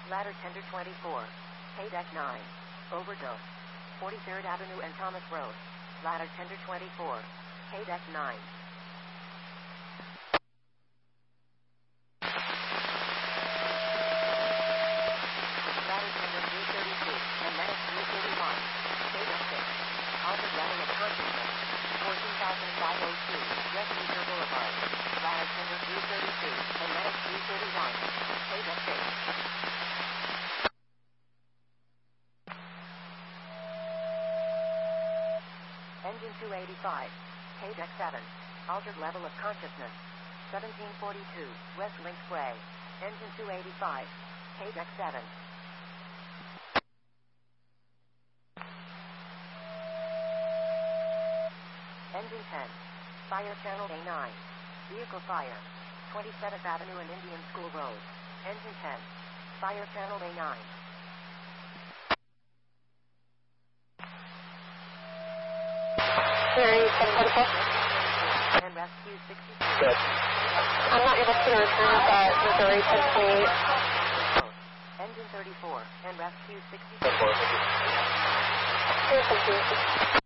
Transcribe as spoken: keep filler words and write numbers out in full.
Ladder Tender twenty-four. K-Deck nine. Overdose. forty-third Avenue and Thomas Road. Ladder Tender twenty-four. K-Deck nine. Ladder Tender three thirty-two and Menace three thirty-one. K-Deck six. Altered level of consciousness. fourteen thousand five hundred two. West Easter Boulevard. Ladder Tender three thirty-two and Menace three thirty-one. K-Deck six. Engine two eighty-five. K-Deck seven. Altered level of consciousness. seventeen forty-two. West Links Way. Engine two eighty-five. K-Deck seven. Engine ten. Fire Channel A nine. Vehicle fire. twenty-seventh Avenue and Indian School Road. Engine ten. Fire Channel A nine. Series seven forty-four. And Rescue sixty-two. Good. I'm not able to return at that Missouri ten twenty-eight. Engine thirty-four and Rescue sixty-two. ten four. Thank you.